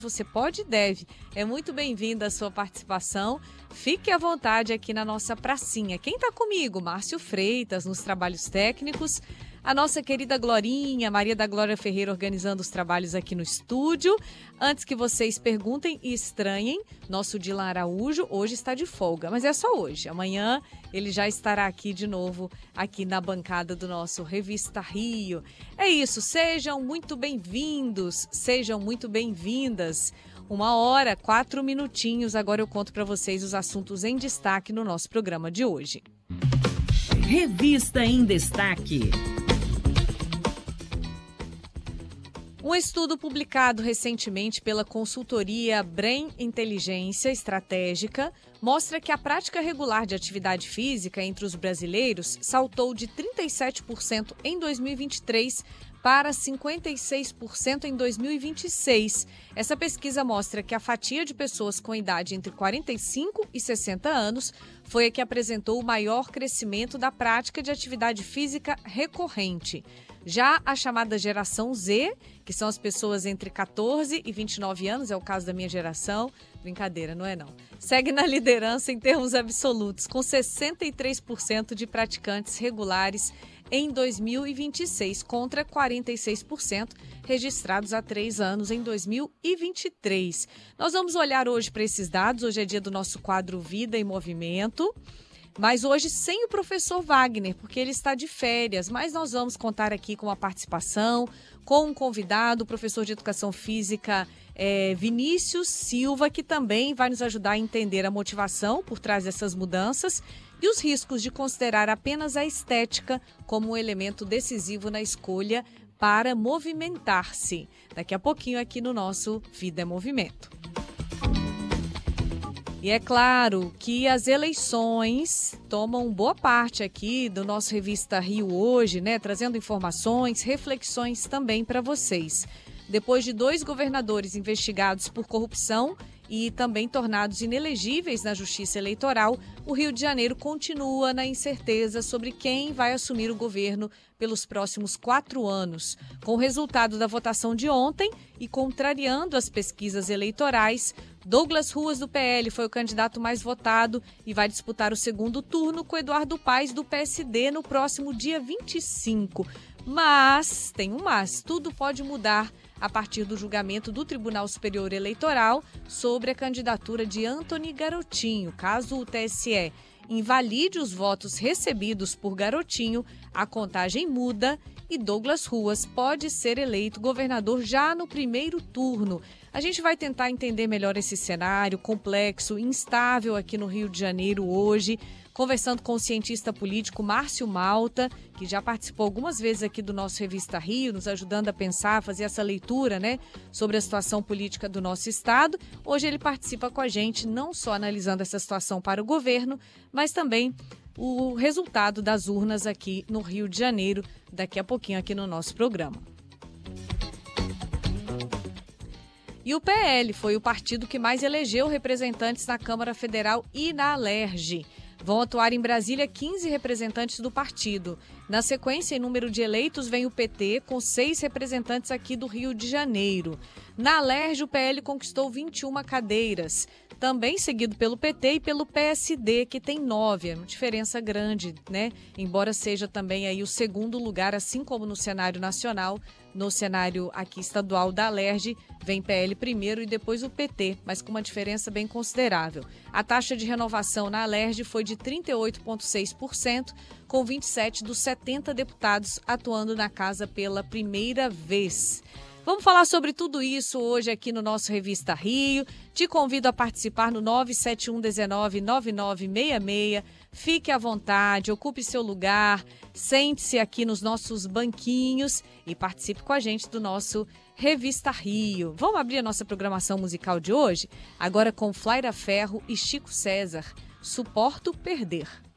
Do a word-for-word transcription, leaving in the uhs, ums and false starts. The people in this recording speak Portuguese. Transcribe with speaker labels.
Speaker 1: Você pode e deve. É muito bem-vinda a sua participação. Fique à vontade aqui na nossa pracinha. Quem está comigo? Márcio Freitas, nos trabalhos técnicos. A nossa querida Glorinha, Maria da Glória Ferreira, organizando os trabalhos aqui no estúdio. Antes que vocês perguntem e estranhem, nosso Dilan Araújo hoje está de folga, mas é só hoje. Amanhã ele já estará aqui de novo, aqui na bancada do nosso Revista Rio. É isso, sejam muito bem-vindos, sejam muito bem-vindas. Uma hora, quatro minutinhos, agora eu conto para vocês os assuntos em destaque no nosso programa de hoje.
Speaker 2: Revista em Destaque.
Speaker 1: Um estudo publicado recentemente pela consultoria Brain Inteligência Estratégica mostra que a prática regular de atividade física entre os brasileiros saltou de trinta e sete por cento em dois mil e vinte e três para cinquenta e seis por cento em dois mil e vinte e seis. Essa pesquisa mostra que a fatia de pessoas com idade entre quarenta e cinco e sessenta anos foi a que apresentou o maior crescimento da prática de atividade física recorrente. Já a chamada geração Z, que são as pessoas entre catorze e vinte e nove anos, é o caso da minha geração, brincadeira, não é não, segue na liderança em termos absolutos, com sessenta e três por cento de praticantes regulares em dois mil e vinte e seis, contra quarenta e seis por cento registrados há três anos em dois mil e vinte e três. Nós vamos olhar hoje para esses dados, hoje é dia do nosso quadro Vida em Movimento. Mas hoje sem o professor Wagner, porque ele está de férias. Mas nós vamos contar aqui com a participação, com um convidado, o professor de Educação Física é, Vinícius Silva, que também vai nos ajudar a entender a motivação por trás dessas mudanças e os riscos de considerar apenas a estética como um elemento decisivo na escolha para movimentar-se. Daqui a pouquinho aqui no nosso Vida em Movimento. E é claro que as eleições tomam boa parte aqui do nosso Revista Rio hoje, né? Trazendo informações, reflexões também para vocês. Depois de dois governadores investigados por corrupção e também tornados inelegíveis na Justiça Eleitoral, o Rio de Janeiro continua na incerteza sobre quem vai assumir o governo pelos próximos quatro anos. Com o resultado da votação de ontem e contrariando as pesquisas eleitorais, Douglas Ruas, do P L, foi o candidato mais votado e vai disputar o segundo turno com Eduardo Paes, do P S D, no próximo dia vinte e cinco. Mas, tem um mas, tudo pode mudar a partir do julgamento do Tribunal Superior Eleitoral sobre a candidatura de Antony Garotinho. Caso o T S E invalide os votos recebidos por Garotinho, a contagem muda e Douglas Ruas pode ser eleito governador já no primeiro turno. A gente vai tentar entender melhor esse cenário complexo, instável aqui no Rio de Janeiro hoje, conversando com o cientista político Márcio Malta, que já participou algumas vezes aqui do nosso Revista Rio, nos ajudando a pensar, a fazer essa leitura, né, sobre a situação política do nosso estado. Hoje ele participa com a gente, não só analisando essa situação para o governo, mas também o resultado das urnas aqui no Rio de Janeiro, daqui a pouquinho aqui no nosso programa. E o P L foi o partido que mais elegeu representantes na Câmara Federal e na Alerj. Vão atuar em Brasília quinze representantes do partido. Na sequência, em número de eleitos, vem o P T, com seis representantes aqui do Rio de Janeiro. Na Alerj, o P L conquistou vinte e uma cadeiras, também seguido pelo P T e pelo P S D, que tem nove. É uma diferença grande, né? Embora seja também aí o segundo lugar, assim como no cenário nacional, no cenário aqui estadual da Alerj, vem P L primeiro e depois o P T, mas com uma diferença bem considerável. A taxa de renovação na Alerj foi de trinta e oito vírgula seis por cento, com vinte e sete dos setenta deputados atuando na casa pela primeira vez. Vamos falar sobre tudo isso hoje aqui no nosso Revista Rio. Te convido a participar no nove sete um um nove nove nove seis seis. Fique à vontade, ocupe seu lugar, sente-se aqui nos nossos banquinhos e participe com a gente do nosso Revista Rio. Vamos abrir a nossa programação musical de hoje? Agora com Flaira Ferro e Chico César. Suporto Perder.